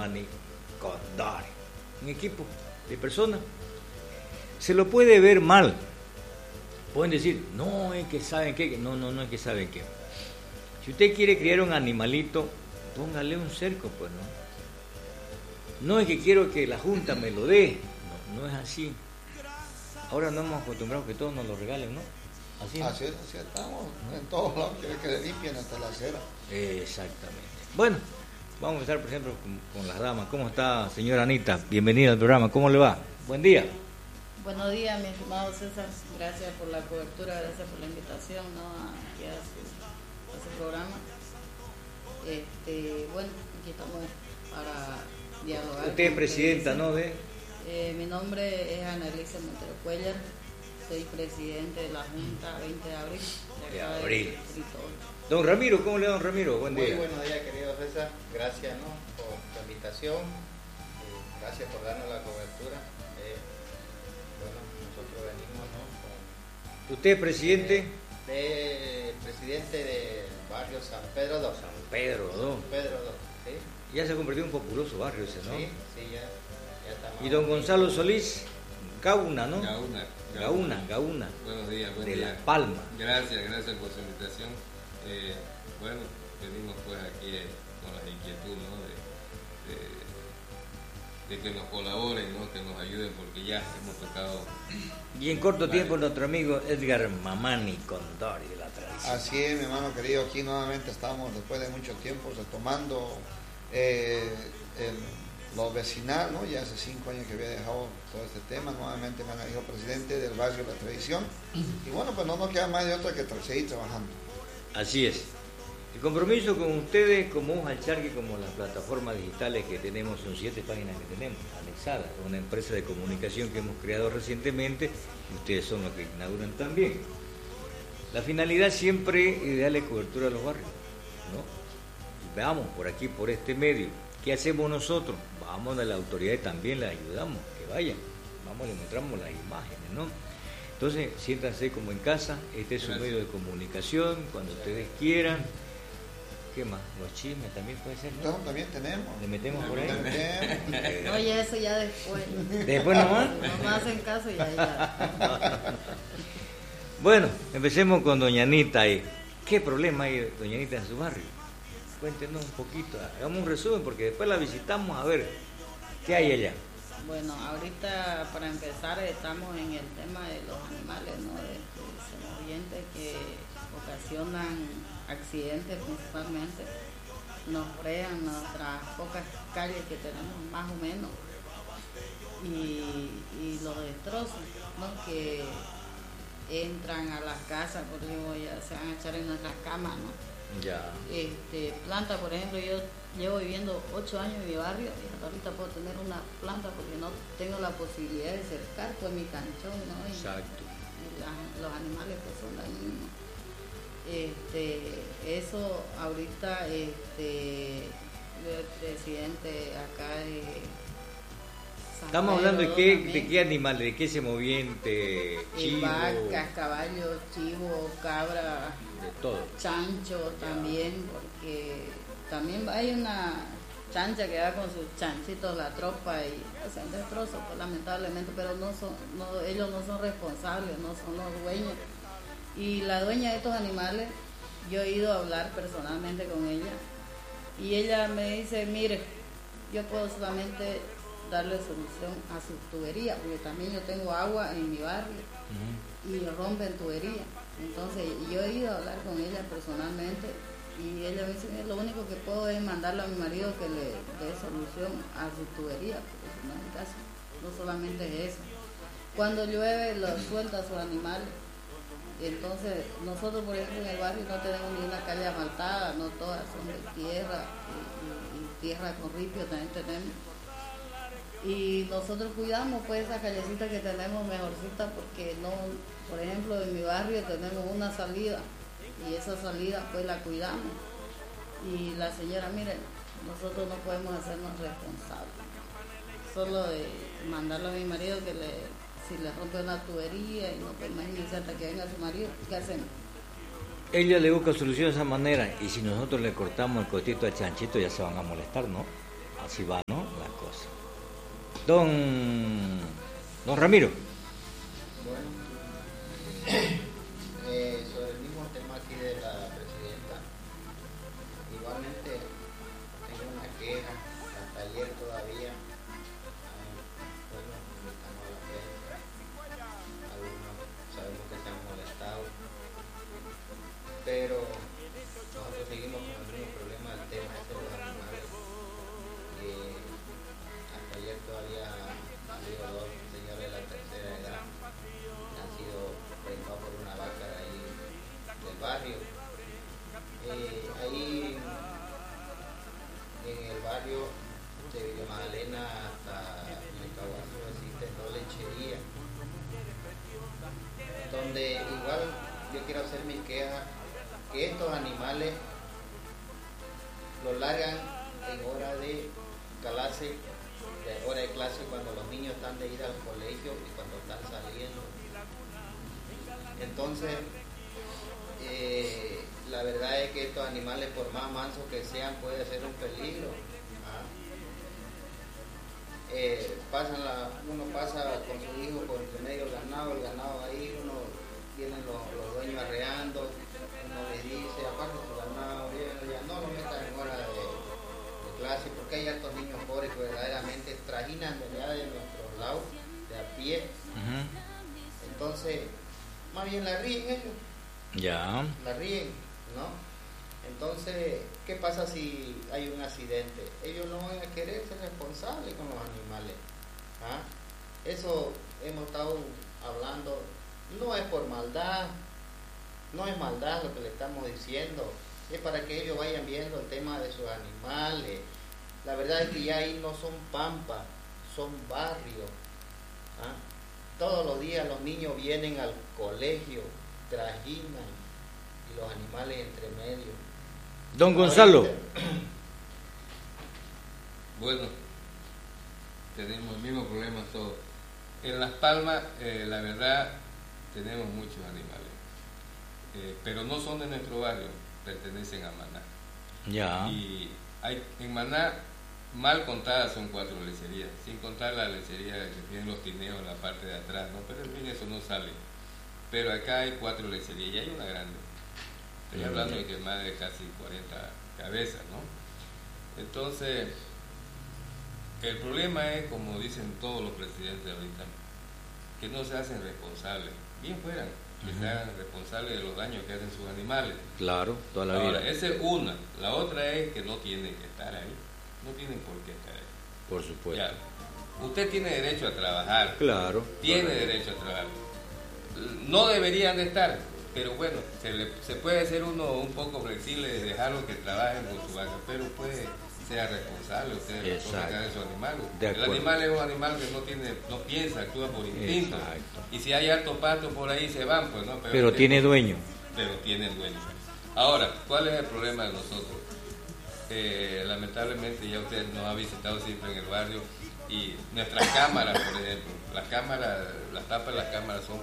Mamani Condori. Un equipo de personas. Se lo puede ver mal. Pueden decir, no, es que saben qué. No es que saben qué. Si usted quiere criar un animalito, póngale un cerco, pues, ¿no? No es que quiero que la Junta me lo dé. No es así. Ahora no hemos acostumbrado que todos nos lo regalen, ¿no? Así, ¿no? Así estamos, ¿no? En todos lados quiere que le limpien hasta la acera. Exactamente. Bueno, vamos a empezar, por ejemplo, con las damas. ¿Cómo está, señora Anita? Bienvenida al programa. ¿Cómo le va? Buen día. Buenos días, mi estimado César. Gracias por la cobertura, gracias por la invitación, ¿no? Aquí a su programa. Bueno, aquí estamos para dialogar. Usted es presidenta, ¿no? Mi nombre es Ana Elisa Montero Cuellar. Soy presidente de la Junta 20 de abril. De abril. Don Ramiro, ¿cómo le va, don Ramiro? Buen día. Muy buenos días, querido César. Gracias, ¿no?, por tu invitación. Gracias por darnos la cobertura. Bueno, nosotros venimos, ¿no?, ¿Usted es presidente? Presidente del barrio San Pedro II. San Pedro II. San Pedro II, sí. Ya se ha convertido en un populoso barrio ese, ¿no? Sí, ya estamos. Y don Gonzalo Solís, Gauna, ¿no? Gauna. Buenos días, de La Palma. Gracias por su invitación. Bueno, venimos pues aquí con la inquietud, ¿no?, de que nos colaboren, ¿no?, que nos ayuden, porque ya hemos tocado. Y en corto tiempo nuestro amigo Edgar Mamani Condori de la tradición. Así es, mi hermano querido, aquí nuevamente estamos después de mucho tiempo retomando lo vecinal, ¿no? Ya hace 5 años que había dejado todo este tema, nuevamente me han elegido presidente del barrio La Tradición, y bueno, pues no nos queda más de otra que seguir trabajando. Así es. El compromiso con ustedes, como un Charqui, como las plataformas digitales que tenemos, son 7 páginas que tenemos anexadas, una empresa de comunicación que hemos creado recientemente, y ustedes son los que inauguran también. La finalidad siempre es darle cobertura a los barrios, ¿no? Veamos por aquí, por este medio, ¿qué hacemos nosotros? Vamos a la autoridad y también les ayudamos, que vayan, vamos, les mostramos las imágenes, ¿no? Entonces, siéntanse como en casa, este es su medio de comunicación, cuando ustedes quieran. ¿Qué más? Los chismes también puede ser, ¿no? También tenemos. ¿Le metemos por ahí? Oye, eso ya después. ¿Después nomás? No me hacen caso y ya. Bueno, empecemos con doña Anita ahí. ¿Qué problema hay, doña Anita, en su barrio? Cuéntenos un poquito, hagamos un resumen, porque después la visitamos a ver qué hay allá. Bueno, ahorita para empezar estamos en el tema de los animales, ¿no? De oyentes que ocasionan accidentes principalmente, nos frean nuestras pocas calles que tenemos más o menos y los destrozos, ¿no?, que entran a las casas, por ejemplo, ya se van a echar en nuestras camas, ¿no? Ya. Planta, por ejemplo, yo llevo viviendo 8 años en mi barrio y hasta ahorita puedo tener una planta porque no tengo la posibilidad de cercar pues mi canchón, ¿no? Exacto. Los animales pues son ahí mismo. Eso ahorita el presidente acá de San Estamos hablando de Pedro qué animales, de qué se moviente, chivo, vacas, caballos, chivo, cabra, de todo. chancho también, porque también hay una chancha que va con sus chanchitos la tropa y hacen destrozos, pues, lamentablemente, pero ellos no son responsables, no son los dueños. Y la dueña de estos animales, yo he ido a hablar personalmente con ella y ella me dice, mire, yo puedo solamente darle solución a sus tuberías, porque también yo tengo agua en mi barrio y rompen tuberías. Entonces yo he ido a hablar con ella personalmente y ella me dice, lo único que puedo es mandarle a mi marido que le dé solución a su tubería, porque si no, en caso, no solamente es eso. Cuando llueve, lo suelta a sus animales. Entonces, nosotros, por ejemplo, en el barrio no tenemos ni una calle asfaltada, no todas son de tierra y tierra con ripio también tenemos. Y nosotros cuidamos pues esa callecita que tenemos mejorcita porque no, por ejemplo, en mi barrio tenemos una salida y esa salida pues la cuidamos. Y la señora, mire, nosotros no podemos hacernos responsables. Solo de mandarle a mi marido que si le rompe una tubería y no, pues imagínense hasta que venga su marido, ¿qué hacemos? Ella le busca solución de esa manera y si nosotros le cortamos el costito al chanchito ya se van a molestar, ¿no? así va, ¿no? La cosa. Don Ramiro. Bueno, sobre el mismo tema aquí de la presidenta, igualmente tengo una queja, hasta ayer todavía, bueno, invitamos a la prensa, algunos sabemos que se han molestado, pero nosotros seguimos con el mismo problema del tema de los animales. Hasta ayer todavía han habido dos señores de la tercera edad que han sido prendados por una vaca de ahí del barrio. Ahí en el barrio de Villa Magdalena hasta Mecaguazú existen dos lecherías, donde igual yo quiero hacer mi queja que estos animales los largan en hora de clase, cuando los niños están de ir al colegio y cuando están saliendo. Entonces, la verdad es que estos animales, por más mansos que sean, puede ser un peligro. Uno pasa con su hijo por entre medio del ganado, el ganado ahí, vienen los dueños arreando, uno le dice, aparte su ganado, no lo metan en hora de clase, porque hay altos niños pobres que verdaderamente trajinan de allá de nuestros lados, de a pie. Entonces, más bien la ríen ellos. Ya. La ríen, ¿no? Entonces, ¿qué pasa si hay un accidente? Ellos no van a querer ser responsables con los animales. Eso hemos estado hablando, no es por maldad, no es maldad lo que le estamos diciendo, es para que ellos vayan viendo el tema de sus animales. La verdad es que ya ahí no son pampas, son barrios. Todos los días los niños vienen al colegio, trajinan, y los animales entre medio. Don Gonzalo. Bueno, tenemos el mismo problema todos. En Las Palmas, la verdad, tenemos muchos animales, pero no son de nuestro barrio, pertenecen a Maná. Ya. Y en Maná, mal contadas son 4 lecherías, sin contar la lechería que tienen los tineos en la parte de atrás, ¿no? Pero en fin, eso no sale. Pero acá hay 4 lecherías y hay una grande. Estoy hablando de que más de casi 40 cabezas, ¿no? Entonces, el problema es, como dicen todos los presidentes ahorita, que no se hacen responsables. Bien fueran, que se hagan responsables de los daños que hacen sus animales. Claro, toda la vida. Esa es una. La otra es que no tienen que estar ahí. No tienen por qué estar ahí. Por supuesto. Ya. Usted tiene derecho a trabajar. Claro. Tiene derecho a trabajar. No deberían de estar, pero bueno, se puede ser uno un poco flexible de dejarlo que trabajen con su vaca, pero puede sea responsable, usted de su animal. El animal es un animal que no piensa, actúa por instinto. Exacto. Y si hay hartos patos por ahí se van, pues no. Pero tiene dueño. Pero tiene dueño. Ahora, ¿cuál es el problema de nosotros? Lamentablemente ya usted nos ha visitado siempre en el barrio y nuestras cámaras, por ejemplo, las tapas de las cámaras son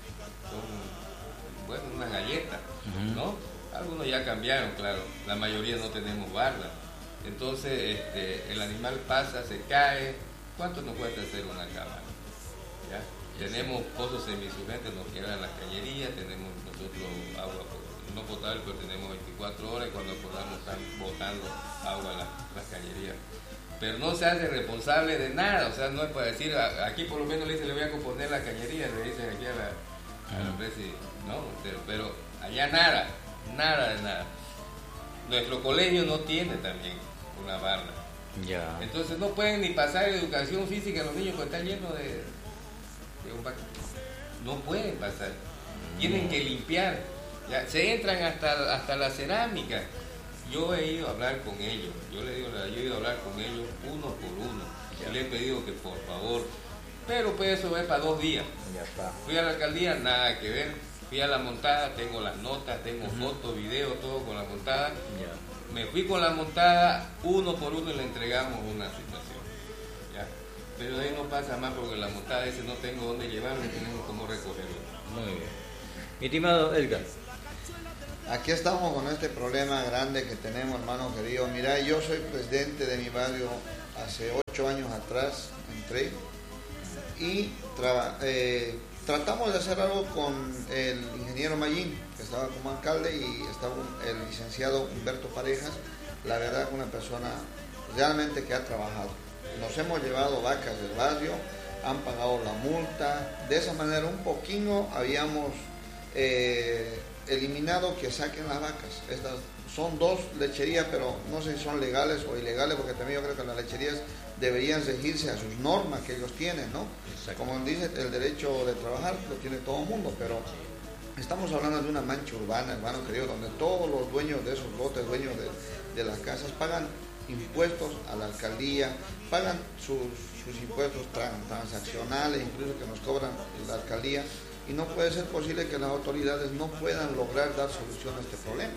bueno, unas galletas, ¿no? Algunos ya cambiaron, claro, la mayoría no tenemos barda. Entonces el animal pasa, se cae. ¿Cuánto nos cuesta hacer una cámara? ¿Ya? Tenemos pozos semisurgentes, nos quedan las cañerías, tenemos nosotros agua no potable, pero tenemos 24 horas y cuando podamos estar botando agua a las cañerías. Pero no se hace responsable de nada, o sea, no es para decir, aquí por lo menos le voy a componer la cañería, le dicen aquí a la empresa, no, pero allá nada de nada. Nuestro colegio no tiene también una barra. Ya. Entonces no pueden ni pasar educación física a los niños porque están llenos de un vaca. No pueden pasar. Tienen que limpiar. Ya, se entran hasta la cerámica. Yo he ido a hablar con ellos. Yo he ido a hablar con ellos uno por uno. Y le he pedido que por favor. Pero pues eso es para 2 días. Ya está. Fui a la alcaldía, nada que ver. Fui a la montada, tengo las notas, tengo fotos, videos, todo con la montada. Ya. Me fui con la montada uno por uno y le entregamos una situación. ¿Ya? Pero de ahí no pasa más porque la montada dice no tengo dónde llevarlo, no tenemos cómo recogerlo. Muy bien. Mi estimado Edgar. Aquí estamos con este problema grande que tenemos, hermano querido. Mira, yo soy presidente de mi barrio hace 8 años atrás entré y tratamos de hacer algo con el ingeniero Mayín, que estaba como alcalde, y estaba el licenciado Humberto Parejas, la verdad una persona realmente que ha trabajado. Nos hemos llevado vacas del barrio, han pagado la multa, de esa manera un poquito habíamos eliminado que saquen las vacas. Estas son 2 lecherías, pero no sé si son legales o ilegales, porque también yo creo que las lecherías deberían regirse a sus normas que ellos tienen, ¿no? Exacto. Como dice, el derecho de trabajar lo tiene todo el mundo, pero estamos hablando de una mancha urbana, hermano querido, donde todos los dueños de esos lotes, dueños de las casas, pagan impuestos a la alcaldía, pagan sus impuestos transaccionales, incluso que nos cobran la alcaldía, y no puede ser posible que las autoridades no puedan lograr dar solución a este problema.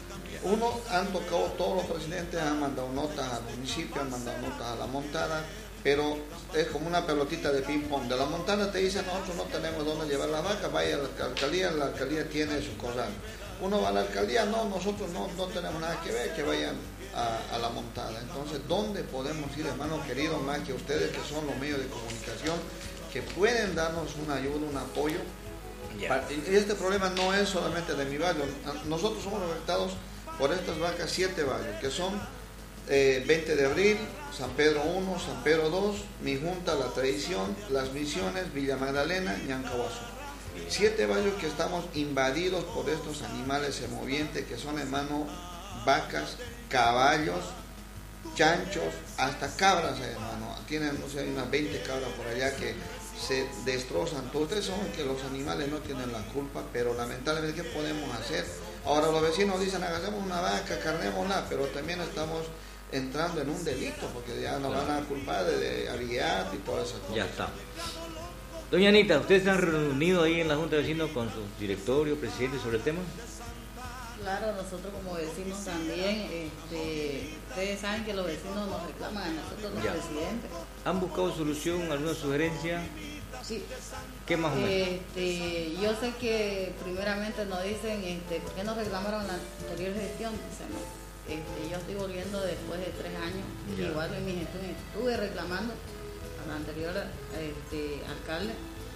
Han tocado, todos los presidentes han mandado notas al municipio, han mandado notas a la montada, pero es como una pelotita de ping pong. De la montada te dicen, nosotros no tenemos dónde llevar las vacas, vaya a la alcaldía tiene su corral. Uno va a la alcaldía, no, nosotros no tenemos nada que ver, que vayan a la montada. Entonces, ¿dónde podemos ir, hermano querido, más que ustedes que son los medios de comunicación, que pueden darnos una ayuda, un apoyo? Y este problema no es solamente de mi barrio. Nosotros somos afectados por estas vacas 7 barrios, que son 20 de abril, San Pedro 1, San Pedro 2, Mi Junta, La Tradición, Las Misiones, Villa Magdalena, Ñancahuazú. 7 barrios que estamos invadidos por estos animales semovientes que son, hermano, vacas, caballos, chanchos, hasta cabras, hermano. Tienen, no sé, unas 20 cabras por allá que se destrozan. Todos ustedes saben que los animales no tienen la culpa, pero lamentablemente, ¿qué podemos hacer? Ahora los vecinos dicen, hagamos una vaca, carnémosla, pero también estamos entrando en un delito, porque ya nos van a culpar de aviar y todas esas cosas. Ya está. Doña Anita, ¿ustedes se han reunido ahí en la Junta de Vecinos con su directorio, presidente, sobre el tema? Claro, nosotros como vecinos también, ustedes saben que los vecinos nos reclaman a nosotros los presidentes. ¿Han buscado solución, alguna sugerencia? Sí. ¿Qué más o menos? Yo sé que primeramente nos dicen, ¿por qué nos reclamaron la anterior gestión? Yo estoy volviendo después de 3 años, igual en mi gestión estuve reclamando a la anterior alcalde,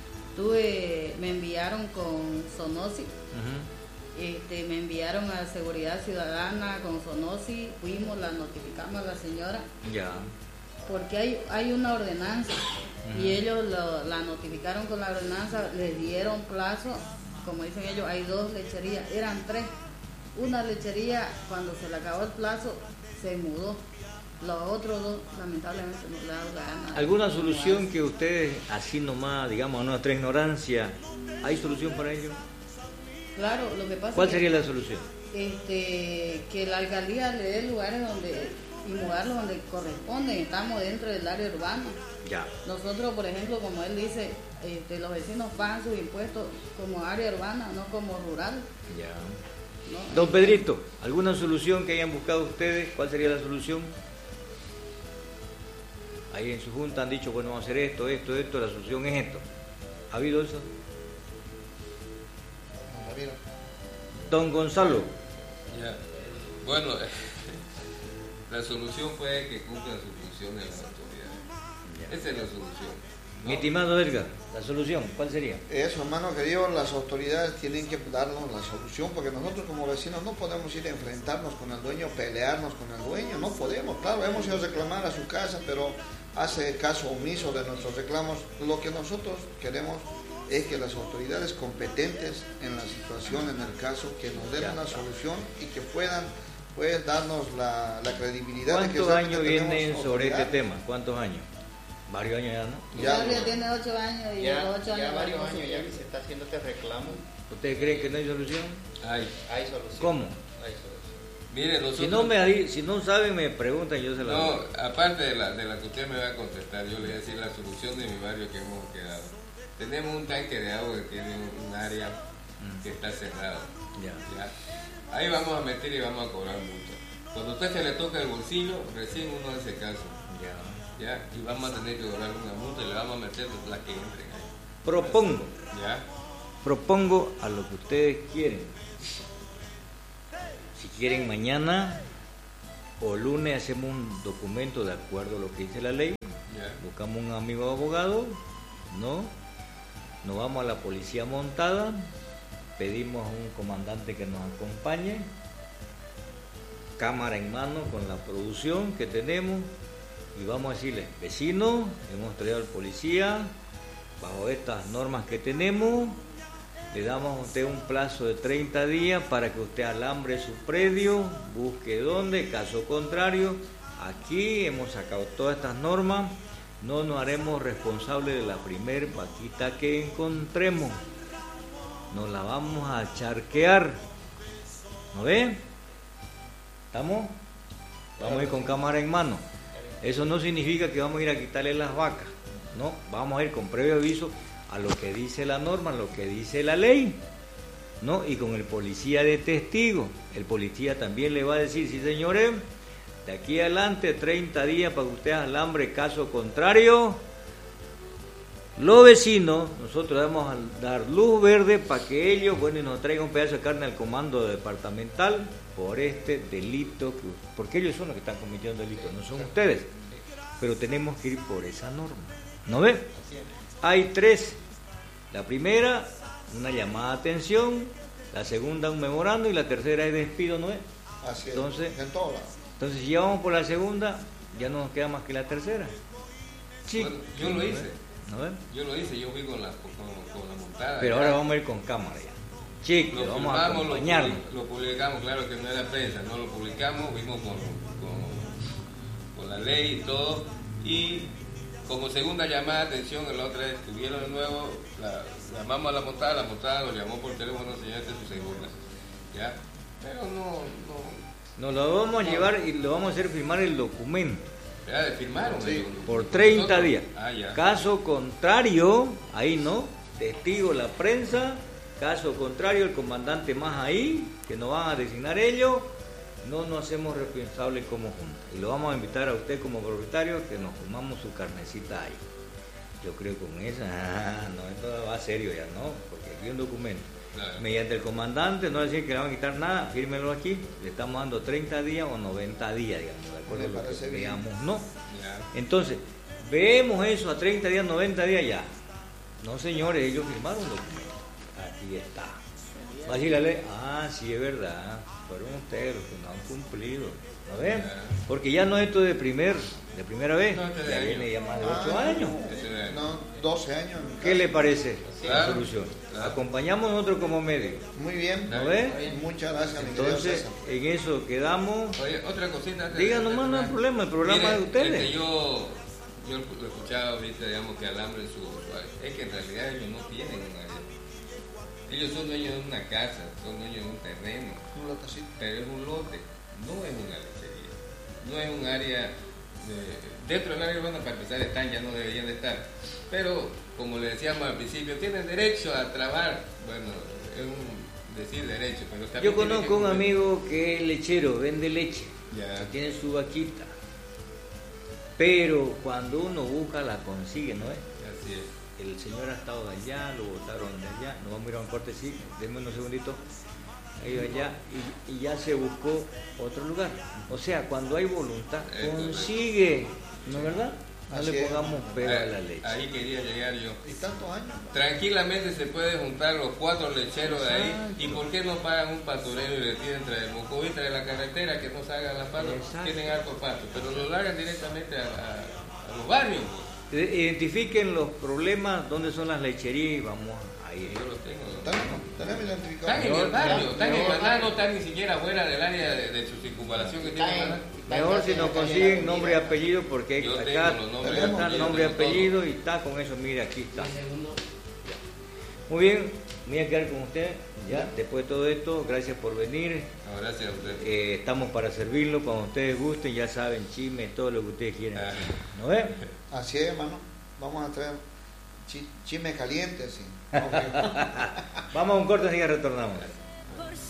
me enviaron con Sonosi. Me enviaron a Seguridad Ciudadana con Sonosi, fuimos, la notificamos a la señora, porque hay una ordenanza y ellos la notificaron con la ordenanza, les dieron plazo, como dicen ellos, hay 2 lecherías, eran 3, una lechería cuando se le acabó el plazo se mudó, los otros 2 lamentablemente no le ha dado la gana. ¿Alguna solución que ustedes, así nomás, digamos, a nuestra ignorancia, hay solución para ello? Claro, lo que pasa ¿Cuál sería la solución? Que la alcaldía le dé lugares y mudarlos donde corresponden. Estamos dentro del área urbana. Ya. Nosotros, por ejemplo, como él dice, los vecinos pagan sus impuestos como área urbana, no como rural. Ya. ¿No? Don Pedrito, ¿alguna solución que hayan buscado ustedes? ¿Cuál sería la solución? Ahí en su junta han dicho, bueno, vamos a hacer esto, la solución es esto. ¿Ha habido eso? Don Gonzalo. Ya. Bueno, la solución fue que cumplan sus funciones las autoridades. Esa es la solución, ¿no? Mi estimado Edgar, la solución, ¿cuál sería? Eso, hermano querido, las autoridades tienen que darnos la solución, porque nosotros como vecinos no podemos ir a enfrentarnos con el dueño, pelearnos con el dueño, no podemos. Claro, hemos ido a reclamar a su casa, pero hace caso omiso de nuestros reclamos. Lo que nosotros queremos es que las autoridades competentes en la situación, en el caso, que nos den una solución y que puedan darnos la credibilidad. ¿Cuántos años vienen sobre este tema? ¿Cuántos años? Varios años ya, ¿no? Ya tiene 8 años y ya, los 8 años. Ya varios años ya que se está haciendo este reclamo. ¿Ustedes creen que no hay solución? Hay solución. ¿Cómo? Hay solución. Mire, nosotros... Si no saben, me preguntan, yo se la doy. No, aparte de la que usted me va a contestar, yo le voy a decir la solución de mi barrio que hemos quedado. Tenemos un tanque de agua que tiene un área que está cerrado. Ya. Ahí vamos a meter y vamos a cobrar multa. Cuando a usted se le toca el bolsillo, recién uno hace caso. Ya. Y vamos a tener que cobrar una multa y le vamos a meter las que entren ahí. Propongo a lo que ustedes quieren. Si quieren mañana, o lunes hacemos un documento de acuerdo a lo que dice la ley, buscamos un amigo abogado, ¿no? Nos vamos a la policía montada, pedimos a un comandante que nos acompañe, cámara en mano con la producción que tenemos, y vamos a decirle, vecinos, hemos traído al policía, bajo estas normas que tenemos, le damos a usted un plazo de 30 días para que usted alambre su predio, busque dónde, caso contrario, aquí hemos sacado todas estas normas, no nos haremos responsables de la primer vaquita que encontremos, nos la vamos a charquear, ¿no ve? ¿Estamos? Vamos a ir con cámara en mano. Eso no significa que vamos a ir a quitarle las vacas, no, vamos a ir con previo aviso a lo que dice la norma, a lo que dice la ley, ¿no? Y con el policía de testigo, el policía también le va a decir, sí señores, de aquí adelante 30 días para que usted alambre, caso contrario, los vecinos, nosotros vamos a dar luz verde para que ellos, bueno, y nos traigan un pedazo de carne al comando departamental por este delito, porque ellos son los que están cometiendo delitos, no son ustedes, pero tenemos que ir por esa norma, ¿no ve? Hay 3, la primera, una llamada de atención, la segunda, un memorando, y la tercera es despido, ¿no es? Así es, entonces, en todos lados. Entonces, si ya vamos por la segunda, ya no nos queda más que la tercera. Sí, bueno, yo lo hice. ¿No ves? Yo lo hice, yo fui con la montada. Pero ahora vamos a ir con cámara ya. Chicos, vamos a acompañarnos. Lo publicamos, claro que no era prensa, no lo publicamos, fuimos con la ley y todo. Y como segunda llamada de atención, la otra vez estuvieron de nuevo, llamamos a la montada nos llamó por teléfono, señor, de su segunda. ¿Ya? Pero no. Nos lo vamos a llevar y lo vamos a hacer firmar el documento. Ya firmaron, sí, por 30 días. Ya. Caso contrario, ahí no, testigo la prensa, caso contrario el comandante más ahí, que nos van a designar ellos, no nos hacemos responsables como junta. Y lo vamos a invitar a usted como propietario que nos fumamos su carnecita ahí. Yo creo que con esa, no, esto va serio ya, ¿no? Porque aquí hay un documento. Claro. Mediante el comandante, no decir que le van a quitar nada, fírmelo aquí, le estamos dando 30 días o 90 días, digamos, de acuerdo a lo que veamos, ¿no? Ya. Entonces, vemos eso a 30 días, 90 días ya. No, señores, ellos firmaron un documento. Aquí está. Va a decir la ley, sí es verdad, fueron ustedes los que no han cumplido. ¿No ven? Porque ya no es esto de primera vez, ya viene ya más de 8 años. No, 12 años. ¿Qué le parece la solución? Acompañamos nosotros como medio. Muy bien. ¿No ve? Muchas gracias. Entonces, en eso quedamos. Oye, otra cosita. Digan nomás, no hay problema, el programa es de ustedes. Yo lo he escuchado ahorita, digamos, que alambren su área. Es que en realidad ellos no tienen un área. Ellos son dueños de una casa, son dueños de un terreno. Un lotecito. Pero es un lote, no es una lechería. No es un área. Dentro del área urbana, para empezar, están, ya no deberían de estar. Pero, como le decíamos al principio, tienen derecho a trabajar. Bueno, es un decir derecho, pero también. Yo conozco un amigo que es lechero, vende leche, que tiene su vaquita. Pero cuando uno busca, la consigue, ¿no es? Así es. El señor ha estado de allá, lo botaron de allá. Nos vamos a ir a un corte, sí, denme unos segunditos. Ha ido allá y ya se buscó otro lugar. O sea, cuando hay voluntad, consigue, ¿no es verdad? No le pongamos pega a la leche. Ahí quería llegar yo. ¿Y tantos años? Tranquilamente se puede juntar los 4 lecheros de ahí. ¿Y por qué no pagan un pastorero y le tienen traer mocovitas de la carretera que no salgan las patas? Tienen harto pasto, pero lo largan directamente a los barrios. Identifiquen los problemas, dónde son las lecherías y vamos ahí. Yo los tengo. Tenemos identificado. Están en el barrio, están en Maná, no están ni siquiera fuera del área de su circunvalación que tiene Maná. Mejor si nos consiguen nombre y apellido, porque acá está el nombre y apellido y está con eso, mire, aquí está. Muy bien, voy a quedar con usted, ya, después de todo esto, gracias por venir. No, gracias a usted. Estamos para servirlo, cuando ustedes gusten, ya saben, chisme, todo lo que ustedes quieran. ¿No ves? Así es, hermano, vamos a traer chisme caliente, así. Vamos a un corte y ya retornamos.